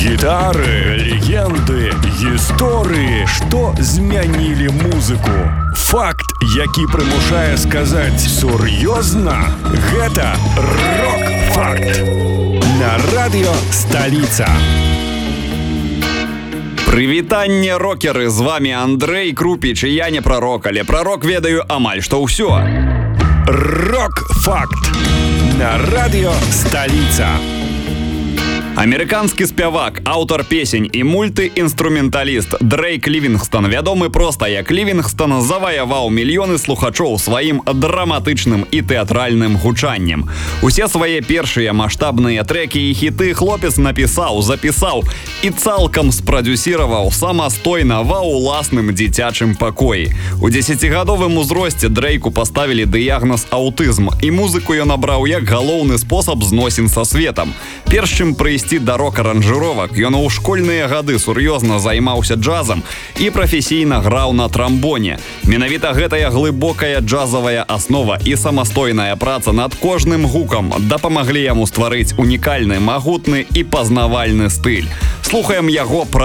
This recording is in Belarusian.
Гітары, легенды, гісторыі, што змянілі музыку. Факт, які прымушае сказаць сур'ёзна, гэта рок-факт. На радыё Сталіца. Прывітанне, рокеры, з вами Андрэй Крупіч, і я не прарок, але пра рок ведаю амаль што ўсё. Рок-факт. На радыё Сталіца. Амерыканскі спявак, аўтар песень і мультыінструменталіст Дрейк Лівінгстон, вядомы проста як Лівінгстон, заваяваў мільёны слухачоў сваім драматычным і тэатральным гучаннем. Усе свае першыя маштабныя трэкі і хіты хлопец напісаў, запісаў і цалкам спрадзюсіраваў самастойна ва ўласным дзіцячым пакоі. У 10гадовым узросце Дрейку паставілі дыягназ аўтызм, і музыку ён абраў як галоўны спосаб зносін са светам. Перш чым прыйсці да рок-аранжыровак, ён у школьныя гады сур'ёзна займаўся джазам і прафесійна граў на трамбоне. Менавіта гэтая глыбокая джазавая аснова і самастойная праца над кожным гукам дапамаглі яму стварыць унікальны, магутны і пазнавальны стыль. Слухаем яго пра